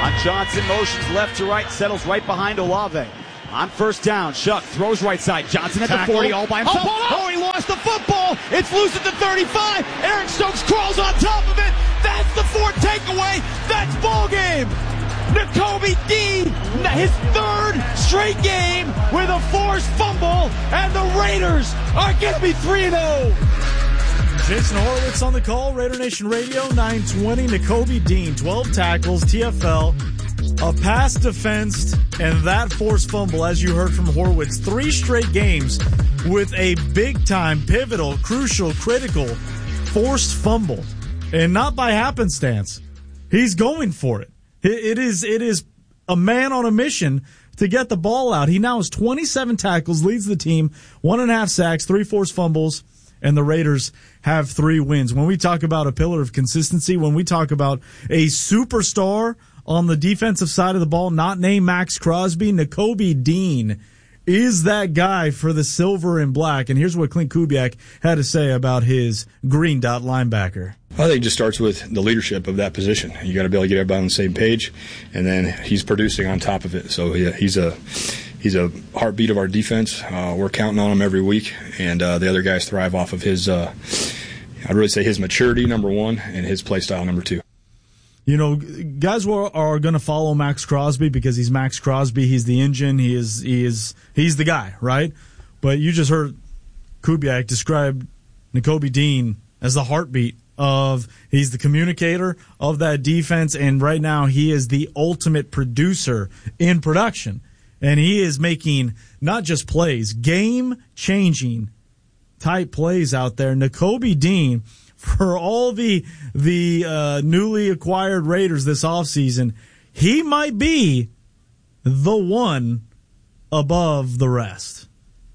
On Johnson, motions left to right, settles right behind Olave. On first down, Shuck throws right side. Johnson at the 40, all by himself. Oh, he lost the football. It's loose at the 35. Aaron Stokes crawls on top of it. That's the fourth takeaway. That's ball game. Nakobe Dean, his third straight game with a forced fumble, and the Raiders are going to be 3-0. Jason Horowitz on the call, Raider Nation Radio, 920. Nakobe Dean, 12 tackles, TFL, a pass defensed, and that forced fumble, as you heard from Horowitz. 3 straight games with a big-time, pivotal, crucial, critical forced fumble. And not by happenstance. He's going for it. It is a man on a mission to get the ball out. He now has 27 tackles, leads the team, 1.5 sacks, 3 forced fumbles, and the Raiders have 3 wins. When we talk about a pillar of consistency, when we talk about a superstar on the defensive side of the ball, not named Max Crosby, Nakobe Dean is that guy for the silver and black. And here's what Clint Kubiak had to say about his green dot linebacker. I think it just starts with the leadership of that position. You got to be able to get everybody on the same page, and then he's producing on top of it. So yeah, he's a heartbeat of our defense. We're counting on him every week, and the other guys thrive off of his. I'd really say his maturity, number 1, and his play style, number 2. You know, guys are going to follow Max Crosby because he's Max Crosby. He's the engine. He's the guy, right? But you just heard Kubiak describe Nakobe Dean as the heartbeat he's the communicator of that defense, and right now he is the ultimate producer in production. And he is making not just plays, game-changing type plays out there. Nakobe Dean, for all the newly acquired Raiders this offseason, he might be the one above the rest.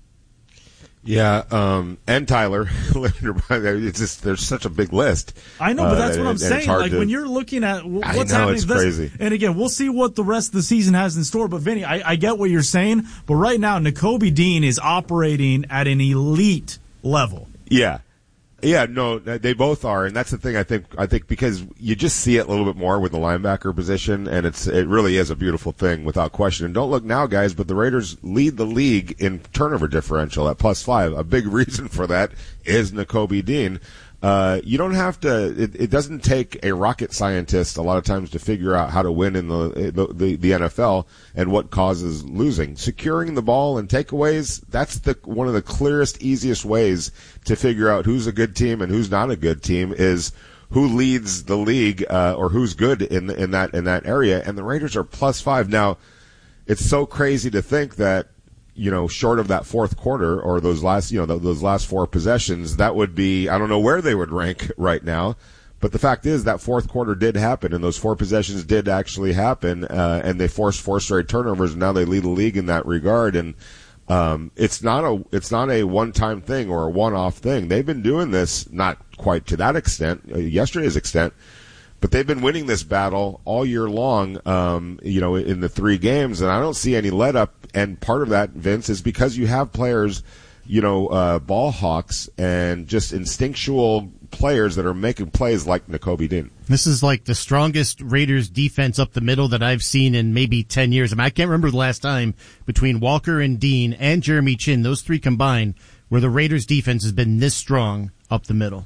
Yeah, and Tyler. It's just, there's such a big list. I know, but that's what I'm saying. Like, when you're looking at what's happening, it's crazy. And again, we'll see what the rest of the season has in store. But Vinny, I get what you're saying. But right now, Nakobe Dean is operating at an elite level. Yeah. Yeah, no, they both are, and that's the thing. I think because you just see it a little bit more with the linebacker position, and it really is a beautiful thing without question. And don't look now, guys, but the Raiders lead the league in turnover differential at +5. A big reason for that is Nakobe Dean. You don't have to. It doesn't take a rocket scientist a lot of times to figure out how to win in the NFL and what causes losing. Securing the ball and takeaways, that's one of the clearest, easiest ways to figure out who's a good team and who's not a good team is who leads the league or who's good in that area. And the Raiders are +5 now. It's so crazy to think that, you know, short of that fourth quarter or those last 4 possessions, that would be, I don't know where they would rank right now. But the fact is that fourth quarter did happen, and those 4 possessions did actually happen, and they forced 4 straight turnovers, and now they lead the league in that regard. And it's not a one-time thing or a one-off thing. They've been doing this, not quite to that extent, yesterday's extent, but they've been winning this battle all year long, in the 3 games, and I don't see any let-up. And part of that, Vince, is because you have players, ball hawks and just instinctual players that are making plays like Nakobe Dean. This is like the strongest Raiders defense up the middle that I've seen in maybe 10 years. I can't remember the last time between Walker and Dean and Jeremy Chin, those 3 combined, where the Raiders defense has been this strong up the middle.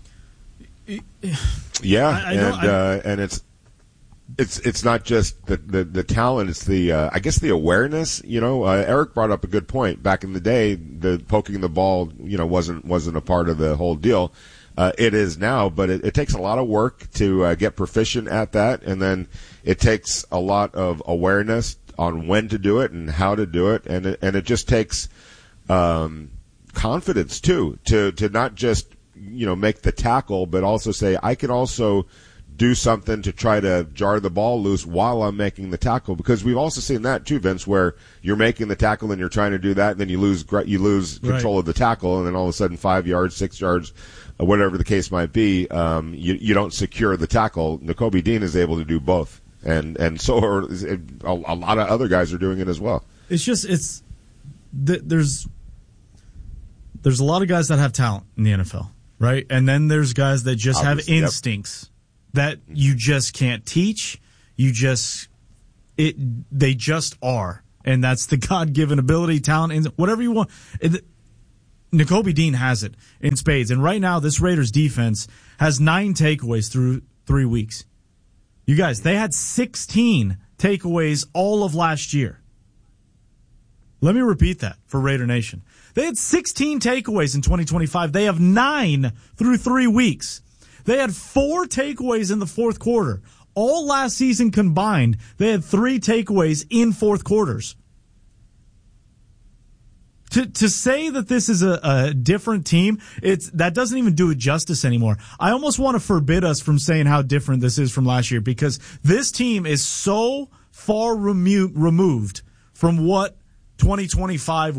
Yeah, and it's not just the talent; it's I guess the awareness. Eric brought up a good point. Back in the day, the poking the ball, wasn't a part of the whole deal. It is now, but it takes a lot of work to get proficient at that, and then it takes a lot of awareness on when to do it and how to do it, and it just takes confidence too to not just make the tackle, but also say I can also do something to try to jar the ball loose while I'm making the tackle, because we've also seen that too, Vince, where you're making the tackle and you're trying to do that, and then you lose control of the tackle, and then all of a sudden 5 yards, 6 yards, whatever the case might be, you don't secure the tackle. Nakobe Dean is able to do both, and so are a lot of other guys are doing it as well. There's a lot of guys that have talent in the NFL, right? And then there's guys that just have instincts that you just can't teach. You just They just are. And that's the God-given ability, talent, and whatever you want. Nakobe Dean has it in spades. And right now, this Raiders defense has 9 takeaways through 3 weeks. You guys, they had 16 takeaways all of last year. Let me repeat that for Raider Nation. They had 16 takeaways in 2025. They have 9 through 3 weeks. They had 4 takeaways in the fourth quarter. All last season combined, they had 3 takeaways in fourth quarters. To say that this is a different team, that doesn't even do it justice anymore. I almost want to forbid us from saying how different this is from last year, because this team is so far removed from what 2025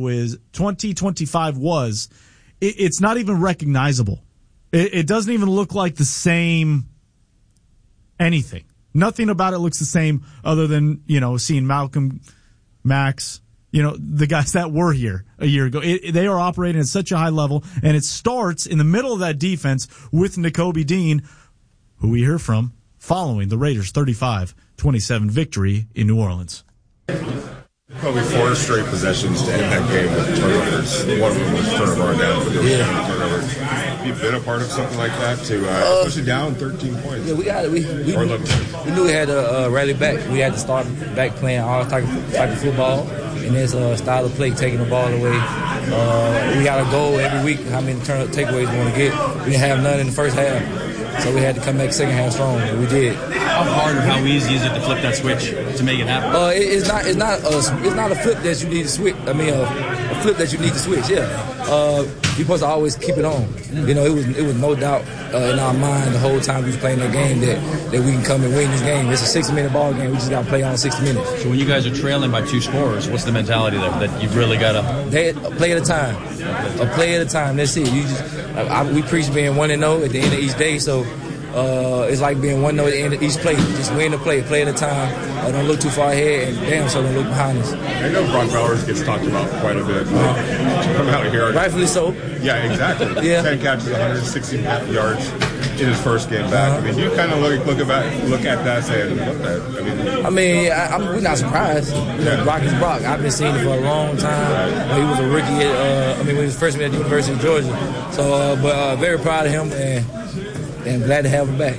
was. It's not even recognizable. It doesn't even look like the same anything. Nothing about it looks the same other than, seeing Malcolm, Max, the guys that were here a year ago. They are operating at such a high level, and it starts in the middle of that defense with Nakobe Dean, who we hear from following the Raiders' 35-27 victory in New Orleans. Probably 4 straight possessions to end that game with turnovers. One of them was turnover on down, but there was turnovers. Have you been a part of something like that to especially down 13 points? Yeah, we got it. We knew we had to rally back. We had to start back playing all type of football, and this style of play, taking the ball away. We got a goal every week, how many takeaways we want to get. We didn't have none in the first half, so we had to come back second half strong, and we did. How hard or how easy is it to flip that switch to make it happen? It's not a flip that you need to switch. I mean, a flip that you need to switch. Yeah, you're supposed to always keep it on. It was no doubt in our mind the whole time we was playing the game that we can come and win this game. It's a 60-minute ball game. We just got to play on 60 minutes. So when you guys are trailing by 2 scores, what's the mentality there that you've really got to? Play at a time. A play at a time. That's it. We preach being 1-0 at the end of each day. So. It's like being 1-0 at the end of each play. Just win the play at a time. Don't look too far ahead, and damn, so don't look behind us. I know Brock Bowers gets talked about quite a bit. Come out here. Rightfully so. Yeah, exactly. 10 catches, 160 yards in his first game back. I mean, you kind of look at that saying, we're not surprised. Brock is Brock. I've been seeing it for a long time. He was a rookie when he was freshman at the University of Georgia. So, but very proud of him, and glad to have him back.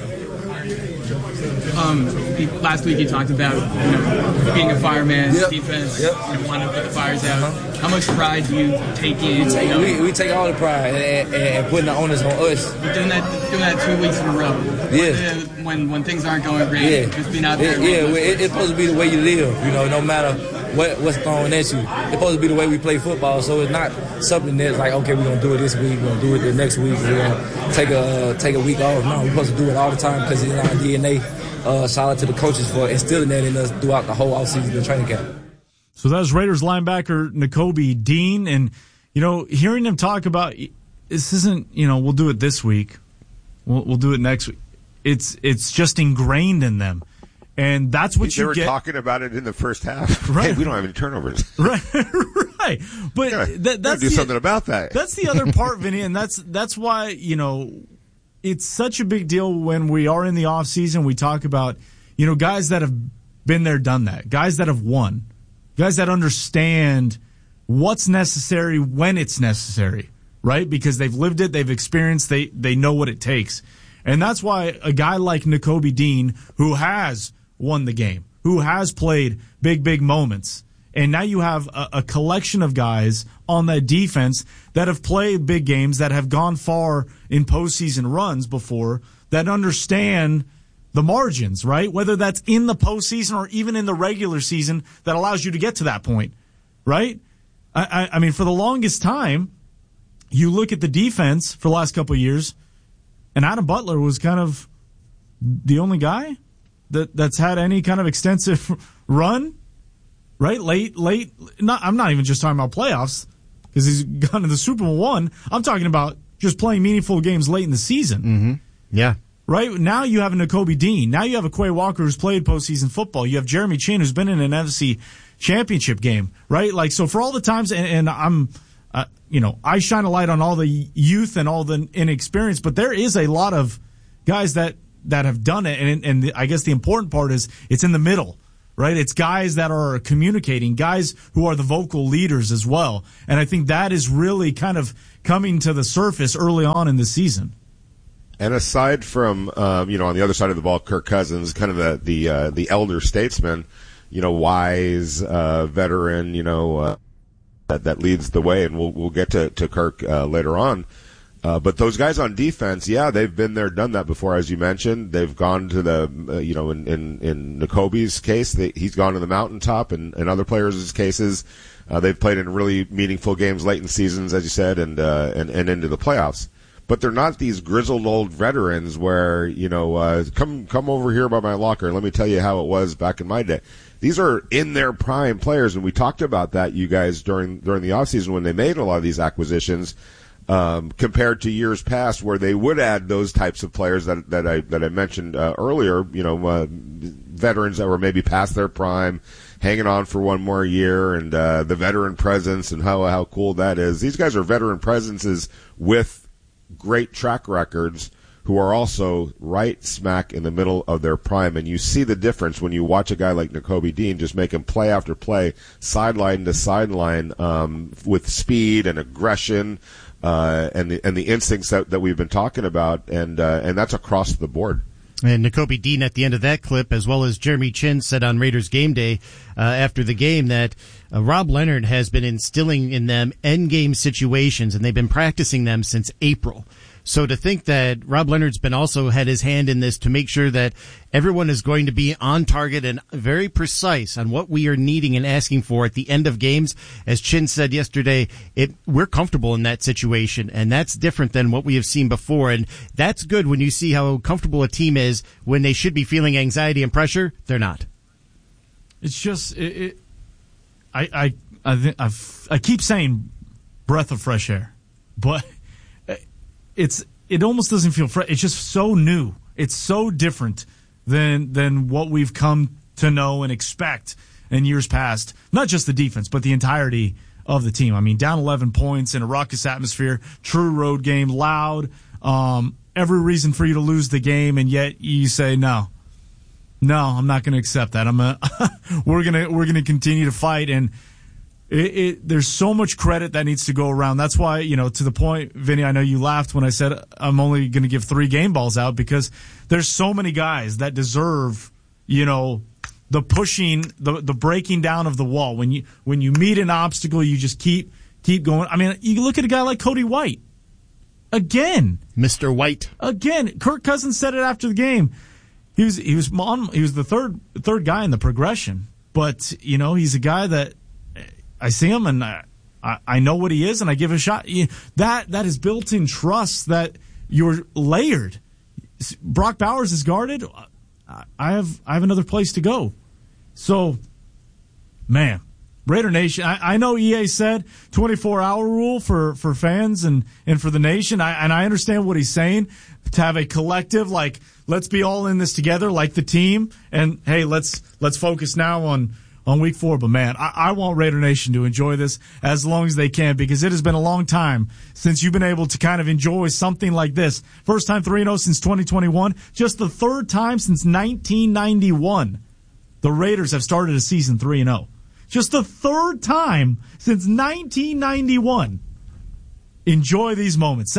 Last week you talked about being a fireman, defense, wanting to put the fires out. How much pride do you take in? We take all the pride and putting the onus on us. Doing that 2 weeks in a row. Yeah. When things aren't going great, just being out there. It's supposed to be the way you live. No matter what's thrown at you. It's supposed to be the way we play football, so it's not something that's like, okay, we're going to do it this week, we're going to do it the next week, we're going to take a week off. No, we're supposed to do it all the time because it's in our DNA. Shout out to the coaches for instilling that in us throughout the whole offseason and training camp. So that was Raiders linebacker Nakobe Dean, and, hearing him talk about this isn't, we'll do it this week, we'll do it next week. It's just ingrained in them. And that's what you get. They were talking about it in the first half. Right. Hey, we don't have any turnovers. Right. But that's do something about that. That's the other part, Vinny, and that's why, it's such a big deal when we are in the off season. We talk about, guys that have been there, done that, guys that have won, guys that understand what's necessary when it's necessary, right? Because they've lived it, they've experienced, they know what it takes. And that's why a guy like Nakobe Dean, who has won the game, who has played big moments, and now you have a collection of guys on that defense that have played big games, that have gone far in postseason runs before, that understand the margins, right? Whether that's in the postseason or even in the regular season, that allows you to get to that point, right? I mean, for the longest time, you look at the defense for the last couple of years, and Adam Butler was kind of the only guy that's had any kind of extensive run, right? Late. I'm not even just talking about playoffs because he's gone to the Super Bowl one. I'm talking about just playing meaningful games late in the season. Mm-hmm. Yeah. Right? Now you have a Nakobe Dean. Now you have a Quay Walker who's played postseason football. You have Jeremy Chin who's been in an NFC championship game, right? Like, so for all the times, and I'm, I shine a light on all the youth and all the inexperience, but there is a lot of guys that have done it, and I guess the important part is it's in the middle, right? It's guys that are communicating, guys who are the vocal leaders as well. And I think that is really kind of coming to the surface early on in the season. And aside from, on the other side of the ball, Kirk Cousins, kind of the elder statesman, wise, veteran, that leads the way. And we'll get to Kirk later on. But those guys on defense, they've been there, done that before, as you mentioned. They've gone to the, in Nakobe's case, he's gone to the mountaintop, and other players' cases, they've played in really meaningful games late in seasons, as you said, and into the playoffs. But they're not these grizzled old veterans where, come over here by my locker and let me tell you how it was back in my day. These are in their prime players, and we talked about that, you guys, during the offseason when they made a lot of these acquisitions. Compared to years past where they would add those types of players that I mentioned earlier, veterans that were maybe past their prime, hanging on for one more year, and the veteran presence and how cool that is. These guys are veteran presences with great track records who are also right smack in the middle of their prime. And you see the difference when you watch a guy like Nakobe Dean just making play after play, sideline to sideline, with speed and aggression, and the instincts that we've been talking about, and that's across the board. And Nakobe Dean at the end of that clip, as well as Jeremy Chinn, said on Raiders Game Day after the game that Rob Leonard has been instilling in them end-game situations, and they've been practicing them since April. So to think that Rob Leonard's been also had his hand in this to make sure that everyone is going to be on target and very precise on what we are needing and asking for at the end of games. As Chin said yesterday, we're comfortable in that situation, and that's different than what we have seen before. And that's good when you see how comfortable a team is when they should be feeling anxiety and pressure. They're not. It's just I keep saying breath of fresh air, but it almost doesn't feel fresh. It's just so new. It's so different than what we've come to know and expect in years past. Not just the defense, but the entirety of the team. I mean, down 11 points in a raucous atmosphere, true road game, loud, every reason for you to lose the game, and yet you say no, I'm not going to accept that. We're gonna continue to fight, and there's so much credit that needs to go around. That's why, to the point, Vinny, I know you laughed when I said I'm only going to give 3 game balls out, because there's so many guys that deserve, the pushing, the breaking down of the wall. When you meet an obstacle, you just keep going. I mean, you look at a guy like Cody White. Again. Mr. White. Again. Kirk Cousins said it after the game. He was the third guy in the progression. But, he's a guy that I see him and I know what he is, and I give a shot. That is built-in trust that you're layered. Brock Bowers is guarded. I have another place to go. So, man, Raider Nation. I know EA said 24-hour rule for fans and for the nation. I understand what he's saying, to have a collective, like, let's be all in this together, like the team, and hey, let's focus now on week 4. But man, I want Raider Nation to enjoy this as long as they can, because it has been a long time since you've been able to kind of enjoy something like this. First time 3-0 since 2021. Just the third time since 1991 the Raiders have started a season 3-0. Just the third time since 1991. Enjoy these moments.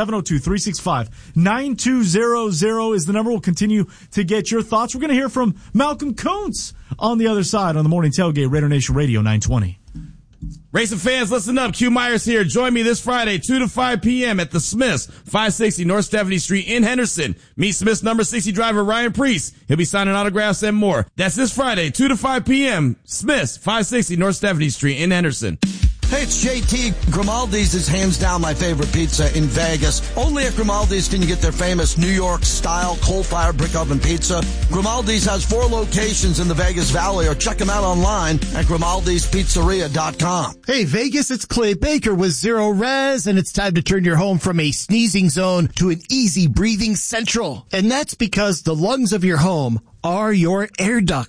702-365-9200 is the number. We'll continue to get your thoughts. We're going to hear from Malcolm Kuntz on the other side on the Morning Tailgate, Raider Nation Radio 920. Racing fans, listen up. Q Myers here. Join me this Friday, 2 to 5 p.m. at the Smiths, 560 North Stephanie Street in Henderson. Meet Smiths number 60 driver Ryan Priest. He'll be signing autographs and more. That's this Friday, 2 to 5 p.m. Smiths, 560 North Stephanie Street in Henderson. Hey, it's JT. Grimaldi's is hands down my favorite pizza in Vegas. Only at Grimaldi's can you get their famous New York-style coal-fired brick oven pizza. Grimaldi's has 4 locations in the Vegas Valley, or check them out online at Grimaldi'sPizzeria.com. Hey, Vegas, it's Clay Baker with Zero Res, and it's time to turn your home from a sneezing zone to an easy breathing central. And that's because the lungs of your home are your air ducts.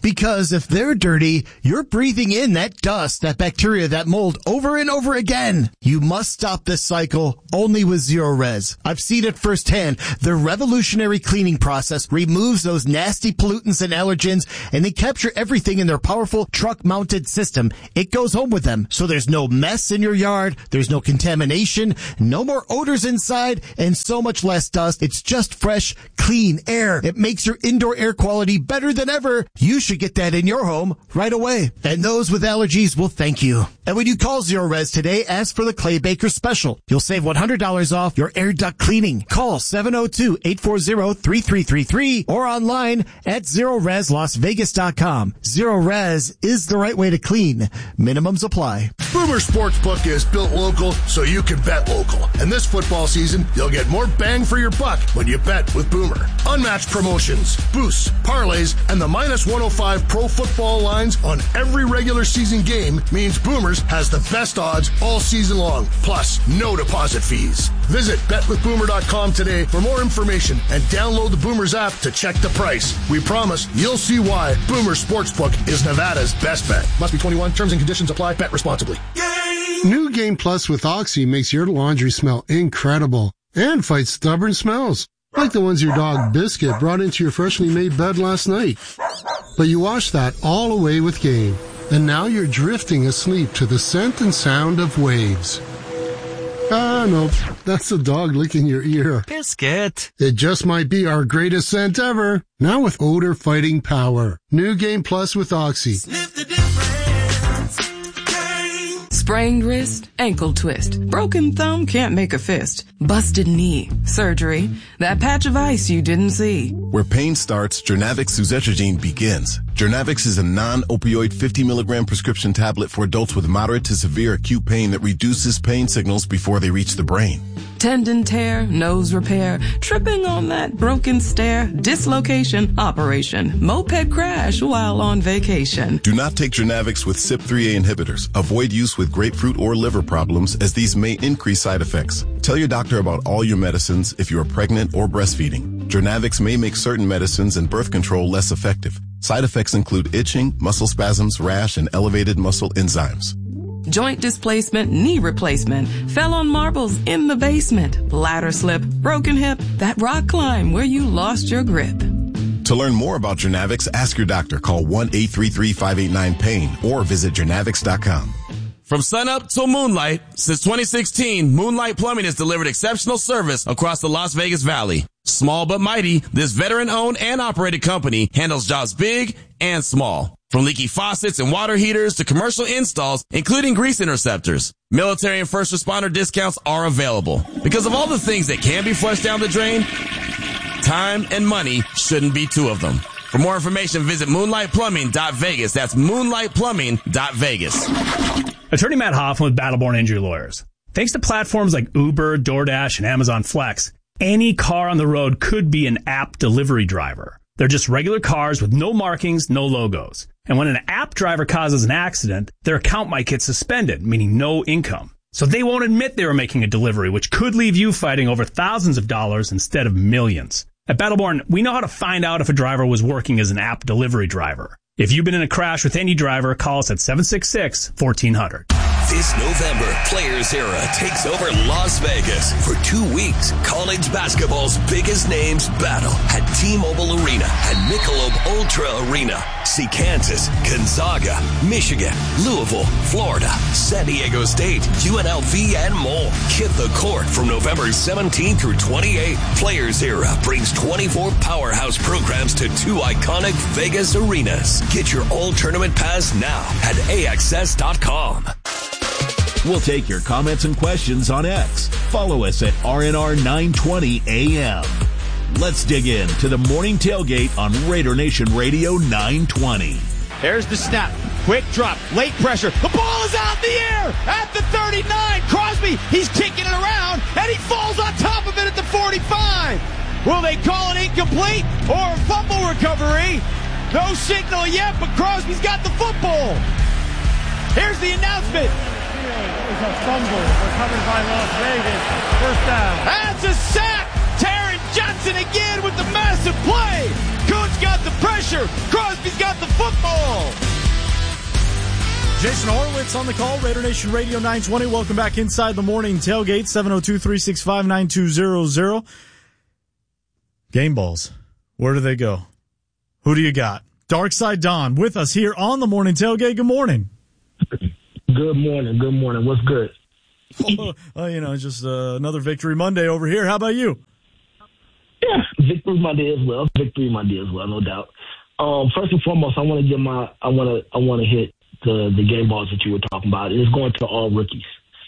Because if they're dirty, you're breathing in that dust, that bacteria, that mold over and over again. You must stop this cycle only with Zero-Res. I've seen it firsthand. Their revolutionary cleaning process removes those nasty pollutants and allergens, and they capture everything in their powerful truck-mounted system. It goes home with them. So there's no mess in your yard, there's no contamination, no more odors inside, and so much less dust. It's just fresh, clean air. It makes your indoor air quality better than ever. You should get that in your home right away. And those with allergies will thank you. And when you call Zero-Res today, ask for the Clay Baker special. You'll save $100 off your air duct cleaning. Call 702-840-3333 or online at ZeroResLasVegas.com. Zero-Res is the right way to clean. Minimums apply. Boomer Sportsbook is built local so you can bet local. And this football season, you'll get more bang for your buck when you bet with Boomer. Unmatched promotions, boosts, parlays, and the minus 105 pro football lines on every regular season game means Boomers has the best odds all season long, plus no deposit fees. Visit betwithboomer.com today for more information and download the Boomers app to check the price. We promise you'll see why Boomer Sportsbook is Nevada's best bet. Must be 21. Terms and conditions apply. Bet responsibly. New Game Plus with Oxy makes your laundry smell incredible and fights stubborn smells, like the ones your dog Biscuit brought into your freshly made bed last night. But you washed that all away with Game, and now you're drifting asleep to the scent and sound of waves. Ah, no, that's the dog licking your ear. Biscuit. It just might be our greatest scent ever. Now with odor fighting power. New Game Plus with Oxy. Sniff the difference. Sprained wrist, ankle twist, broken thumb, can't make a fist, busted knee, surgery, that patch of ice you didn't see. Where pain starts, Jernavix suzetrigine begins. Jernavix is a non-opioid 50 milligram prescription tablet for adults with moderate to severe acute pain that reduces pain signals before they reach the brain. Tendon tear, nose repair, tripping on that broken stair, dislocation, operation, moped crash while on vacation. Do not take Jernavix with CYP3A inhibitors. Avoid use with grapefruit or liver problems, as these may increase side effects. Tell your doctor about all your medicines if you are pregnant or breastfeeding. Jernavix may make certain medicines and birth control less effective. Side effects include itching, muscle spasms, rash, and elevated muscle enzymes. Joint displacement, knee replacement, fell on marbles in the basement, ladder slip, broken hip, that rock climb where you lost your grip. To learn more about Jernavix, ask your doctor. Call 1-833-589-PAIN or visit Jernavix.com. From sunup till moonlight, since 2016, Moonlight Plumbing has delivered exceptional service across the Las Vegas Valley. Small but mighty, this veteran-owned and operated company handles jobs big and small. From leaky faucets and water heaters to commercial installs, including grease interceptors. Military and first responder discounts are available. Because of all the things that can be flushed down the drain, time and money shouldn't be two of them. For more information, visit moonlightplumbing.vegas. That's moonlightplumbing.vegas. Attorney Matt Hoffman with Battleborn Injury Lawyers. Thanks to platforms like Uber, DoorDash, and Amazon Flex, any car on the road could be an app delivery driver. They're just regular cars with no markings, no logos. And when an app driver causes an accident, their account might get suspended, meaning no income. So they won't admit they were making a delivery, which could leave you fighting over thousands of dollars instead of millions. At Battleborn, we know how to find out if a driver was working as an app delivery driver. If you've been in a crash with any driver, call us at 766-1400. This November, Players Era takes over Las Vegas. For 2 weeks, college basketball's biggest names battle at T-Mobile Arena and Michelob Ultra Arena. See Kansas, Gonzaga, Michigan, Louisville, Florida, San Diego State, UNLV, and more. Hit the court from November 17th through 28th. Players Era brings 24 powerhouse programs to 2 iconic Vegas arenas. Get your all-tournament pass now at AXS.com. We'll take your comments and questions on X. Follow us at RNR920AM. Let's dig in to the morning tailgate on Raider Nation Radio 920. There's the snap. Quick drop. Late pressure. The ball is out in the air at the 39. Crosby, he's kicking it around, and he falls on top of it at the 45. Will they call it incomplete or a fumble recovery? No signal yet, but Crosby's got the football. Here's the announcement. It's a fumble recovered by Las Vegas. First down. That's a sack. Taron Johnson again with the massive play. Kuntz Crosby's got the pressure. Crosby's got the football. Jason Horowitz on the call, Raider Nation Radio 920. Welcome back inside the morning tailgate, 702-365-9200. Game balls. Where do they go? Who do you got? Darkside Don with us here on the morning tailgate. Good morning. Good morning. Good morning. What's good? Just another Victory Monday over here. How about you? Yeah, Victory Monday as well. No doubt. First and foremost, I want to hit the game balls that you were talking about. It's going to all rookies.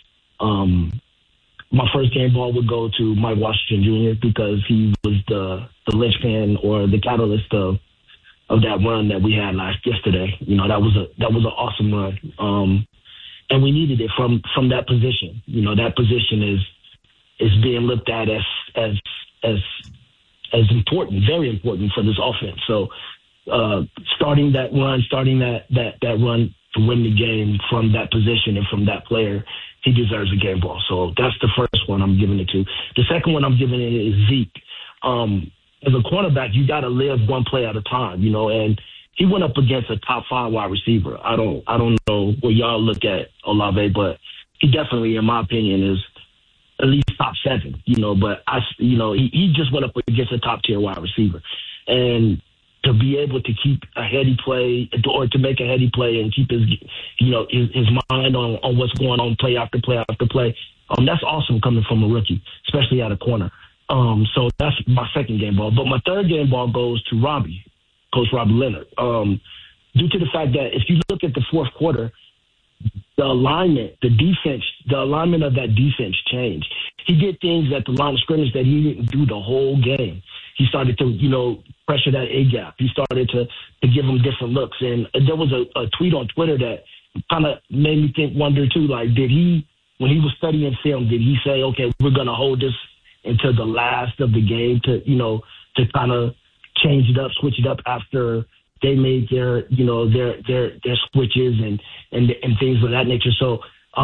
My first game ball would go to Mike Washington Jr. because he was the linchpin or the catalyst of that run that we had yesterday. That was an awesome run. And we needed it from that position. That position is being looked at as important, very important for this offense. So starting that run to win the game from that position and from that player, he deserves a game ball. So that's the first one I'm giving it to. The second one I'm giving it is Zeke. As a cornerback, you got to live one play at a time, and he went up against a top 5 wide receiver. I don't know where y'all look at Olave, but he definitely, in my opinion, is at least top 7, but he just went up against a top tier wide receiver. And to be able to keep a heady play or to make a heady play and keep his mind on what's going on play after play after play, that's awesome coming from a rookie, especially at a corner. So that's my second game ball. But my third game ball goes to Coach Robbie Leonard. Due to the fact that if you look at the fourth quarter, the alignment of that defense changed. He did things at the line of scrimmage that he didn't do the whole game. He started to, pressure that A-gap. He started to give him different looks. And there was a tweet on Twitter that kind of made me wonder too, when he was studying film, did he say, okay, we're going to hold this until the last of the game to kind of change it up, switch it up after they made their switches and things of that nature. So,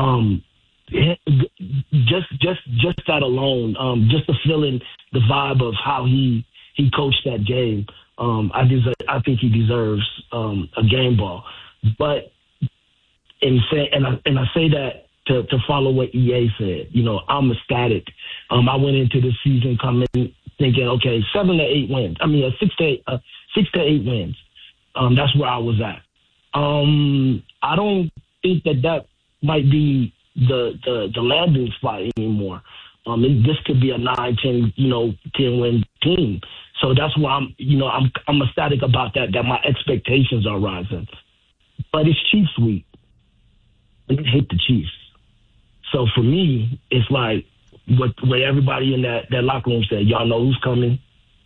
just that alone, just the feeling, the vibe of how he coached that game, I think he deserves a game ball. But I say that to follow what EA said. I'm ecstatic. I went into the season thinking, okay, 7 to 8 wins. 6 to 8 wins. That's where I was at. I don't think that might be the landing spot anymore. This could be a 9-10, 10-win team. So that's why I'm ecstatic about that my expectations are rising. But it's Chiefs week. I hate the Chiefs. So for me, it's like what everybody in that locker room said, y'all know who's coming.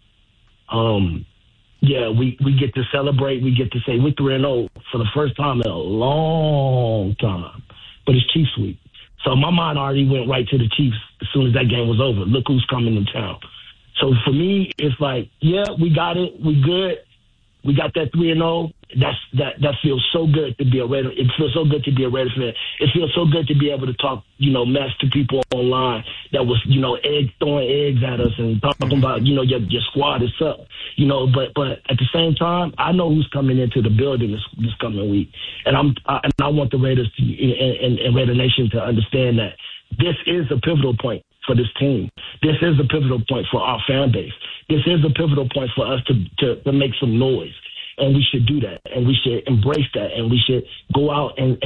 Yeah, we get to celebrate. We get to say we're 3-0 for the first time in a long time. But it's Chiefs week. So my mind already went right to the Chiefs as soon as that game was over. Look who's coming to town. So for me, it's like, yeah, we got it. We good. We got that 3-0. That feels so good to be a Raider. It feels so good to be a Raider fan. It feels so good to be able to talk, mess to people online that was, throwing eggs at us and talking about, your squad is up, but at the same time, I know who's coming into the building this coming week. And I want the Raiders and Raider Nation to understand that this is a pivotal point for this team. This is a pivotal point for our fan base. This is a pivotal point for us to make some noise. And we should do that, and we should embrace that, and we should go out and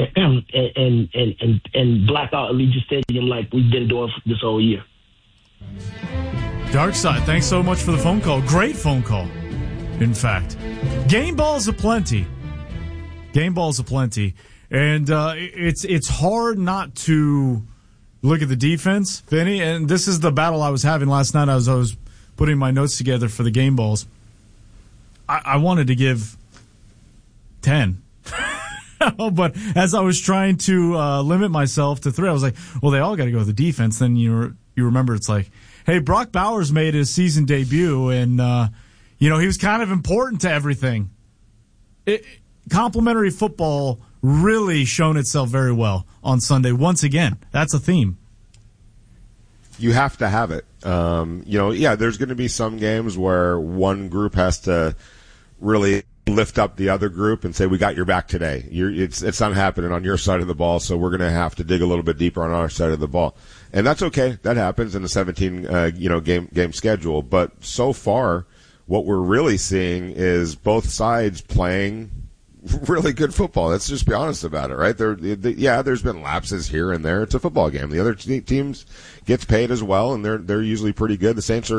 black out Allegiant Stadium like we've been doing this whole year. Darkside, thanks so much for the phone call. Great phone call, in fact. Game balls aplenty. Game balls aplenty. And it's hard not to look at the defense, Vinny, and this is the battle I was having last night as I was putting my notes together for the game balls. I wanted to give 10. But as I was trying to limit myself to 3, I was like, well, they all got to go with the defense. Then you remember it's like, hey, Brock Bowers made his season debut, and he was kind of important to everything. Complimentary football really shown itself very well on Sunday. Once again, that's a theme. You have to have it. There's going to be some games where one group has to really lift up the other group and say, we got your back today. It's not happening on your side of the ball, so we're going to have to dig a little bit deeper on our side of the ball. And that's okay. That happens in the 17 game schedule. But so far, what we're really seeing is both sides playing really good football. Let's just be honest about it, right? There's been lapses here and there. It's a football game. The other teams gets paid as well, and they're usually pretty good. The Saints are